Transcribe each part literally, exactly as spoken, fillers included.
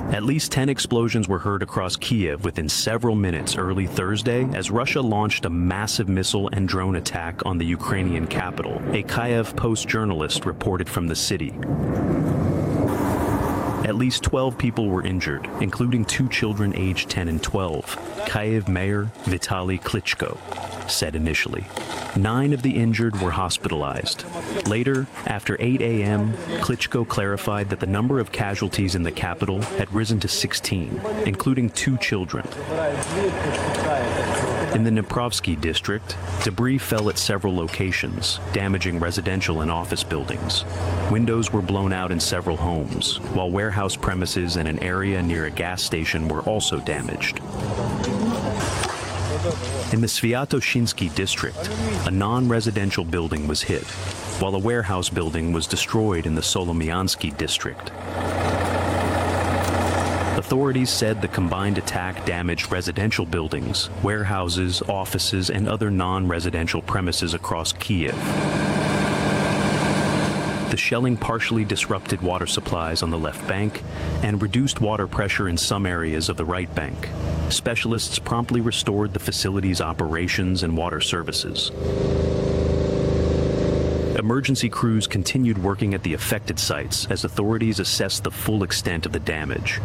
At least ten explosions were heard across Kiev within several minutes early Thursday as Russia launched a massive missile and drone attack on the Ukrainian capital. A Kyiv Post journalist reported from the city. At least twelve people were injured, including two children aged ten and twelve, Kyiv Mayor Vitaly Klitschko said initially. Nine of the injured were hospitalized. Later, after eight a m, Klitschko clarified that the number of casualties in the capital had risen to sixteen, including two children. In the Dniprovsky district, debris fell at several locations, damaging residential and office buildings. Windows were blown out in several homes, while warehouse premises and an area near a gas station were also damaged. In the Sviatoshinsky district, a non-residential building was hit, while a warehouse building was destroyed in the Solomiansky district. Authorities said the combined attack damaged residential buildings, warehouses, offices, and other non-residential premises across Kiev. The shelling partially disrupted water supplies on the left bank and reduced water pressure in some areas of the right bank. Specialists promptly restored the facility's operations and water services. Emergency crews continued working at the affected sites as authorities assessed the full extent of the damage.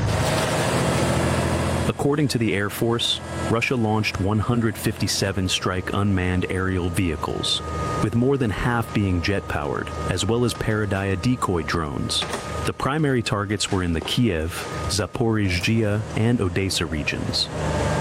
According to the Air Force, Russia launched one hundred fifty-seven strike unmanned aerial vehicles, with more than half being jet-powered, as well as Paradaya decoy drones. The primary targets were in the Kiev, Zaporizhzhia, and Odessa regions.